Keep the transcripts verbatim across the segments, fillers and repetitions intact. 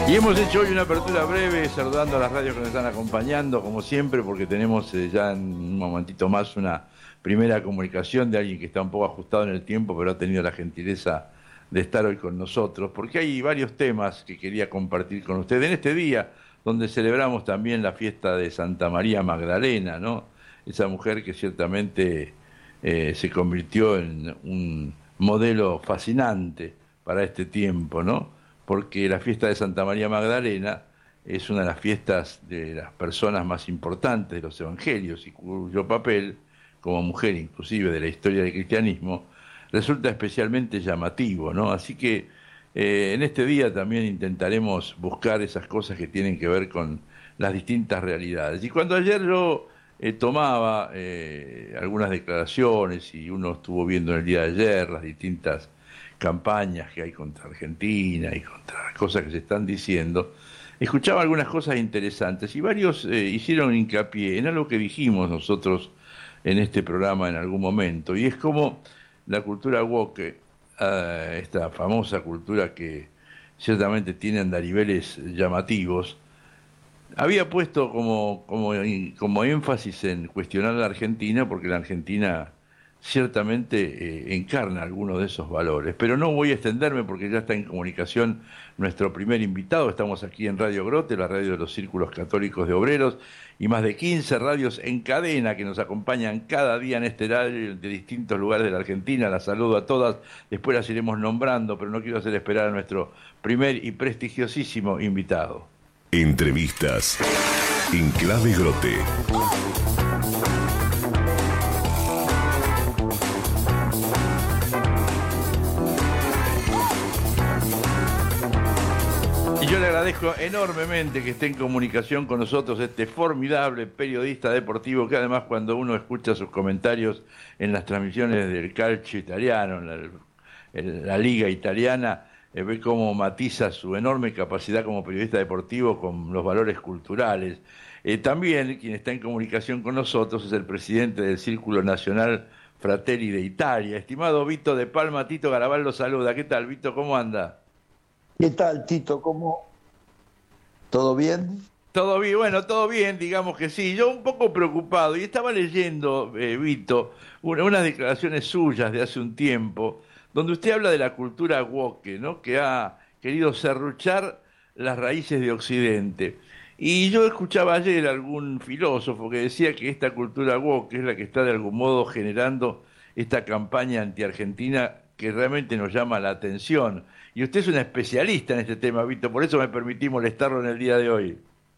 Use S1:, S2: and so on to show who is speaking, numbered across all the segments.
S1: Y hemos hecho hoy una apertura breve, saludando a las radios que nos están acompañando, como siempre, porque tenemos eh, ya en un momentito más una primera comunicación de alguien que está un poco ajustado en el tiempo, pero ha tenido la gentileza de estar hoy con nosotros, porque hay varios temas que quería compartir con ustedes en este día, donde celebramos también la fiesta de Santa María Magdalena, ¿no? Esa mujer que ciertamente eh, se convirtió en un modelo fascinante para este tiempo, ¿no? Porque la fiesta de Santa María Magdalena es una de las fiestas de las personas más importantes de los evangelios y cuyo papel, como mujer inclusive de la historia del cristianismo, resulta especialmente llamativo, ¿no? Así que eh, en este día también intentaremos buscar esas cosas que tienen que ver con las distintas realidades. Y cuando ayer yo eh, tomaba eh, algunas declaraciones y uno estuvo viendo en el día de ayer las distintas campañas que hay contra Argentina y contra las cosas que se están diciendo, escuchaba algunas cosas interesantes y varios eh, hicieron hincapié en algo que dijimos nosotros en este programa en algún momento, y es como la cultura woke, eh, esta famosa cultura que ciertamente tiene andariveles llamativos, había puesto como, como, como énfasis en cuestionar a la Argentina, porque la Argentina ciertamente eh, encarna algunos de esos valores. Pero no voy a extenderme porque ya está en comunicación nuestro primer invitado. Estamos aquí en Radio Grote, la radio de los Círculos Católicos de Obreros, y más de quince radios en cadena que nos acompañan cada día en este horario de distintos lugares de la Argentina. Las saludo a todas, después las iremos nombrando, pero no quiero hacer esperar a nuestro primer y prestigiosísimo invitado.
S2: Entrevistas en Clave Grote.
S1: Y yo le agradezco enormemente que esté en comunicación con nosotros este formidable periodista deportivo que además cuando uno escucha sus comentarios en las transmisiones del calcio italiano, en la, en la liga italiana, eh, ve cómo matiza su enorme capacidad como periodista deportivo con los valores culturales. Eh, también quien está en comunicación con nosotros es el presidente del Círculo Nacional Fratelli de Italia. Estimado Vito de Palma, Tito Garabal lo saluda. ¿Qué tal, Vito? ¿Cómo anda?
S3: ¿Qué tal, Tito? ¿Cómo? ¿Todo bien?
S1: Todo bien, bueno, todo bien, digamos que sí. Yo un poco preocupado, y estaba leyendo, eh, Vito, una, unas declaraciones suyas de hace un tiempo, donde usted habla de la cultura woke, ¿no? Que ha querido serruchar las raíces de Occidente. Y yo escuchaba ayer algún filósofo que decía que esta cultura woke es la que está de algún modo generando esta campaña anti-argentina que realmente nos llama la atención. Y usted es un especialista en este tema, Vito, por eso me permití molestarlo en el día de hoy.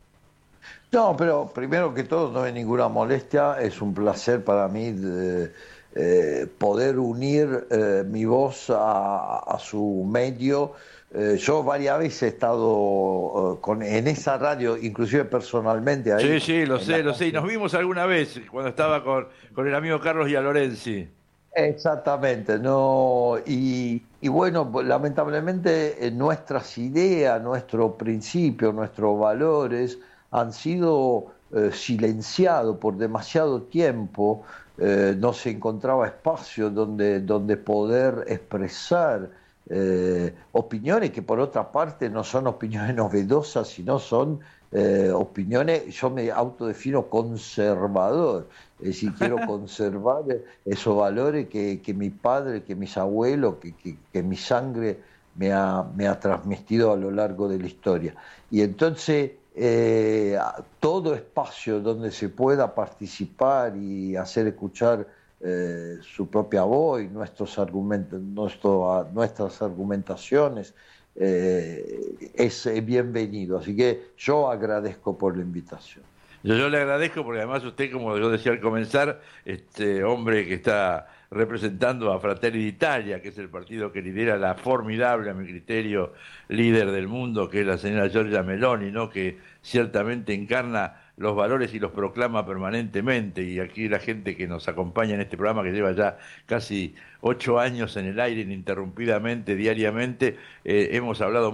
S3: No, pero primero que todo no hay ninguna molestia, es un placer para mí de, eh, poder unir eh, mi voz a, a su medio. Eh, yo varias veces he estado uh, con, en esa radio, inclusive personalmente. Ahí,
S1: sí, sí, lo sé,
S3: la...
S1: lo sé. Y nos vimos alguna vez cuando estaba con, con el amigo Carlos Gialorenzi.
S3: Exactamente, no, y, y bueno, lamentablemente eh, nuestras ideas, nuestros principios, nuestros valores han sido eh, silenciados por demasiado tiempo, eh, no se encontraba espacio donde, donde poder expresar eh, opiniones que por otra parte no son opiniones novedosas, sino son eh, opiniones, yo me autodefino conservador. Es decir, quiero conservar esos valores que, que mi padre, que mis abuelos, que, que, que mi sangre me ha, me ha transmitido a lo largo de la historia. Y entonces, eh, todo espacio donde se pueda participar y hacer escuchar eh, su propia voz y nuestros argumentos, nuestro, nuestras argumentaciones, eh, es bienvenido. Así que yo agradezco por la invitación.
S1: Yo, yo le agradezco porque además usted, como yo decía al comenzar, este hombre que está representando a Fratelli d'Italia, que es el partido que lidera la formidable, a mi criterio, líder del mundo, que es la señora Giorgia Meloni, ¿no? Que ciertamente encarna los valores y los proclama permanentemente, y aquí la gente que nos acompaña en este programa, que lleva ya casi ocho años en el aire ininterrumpidamente, diariamente, eh, hemos hablado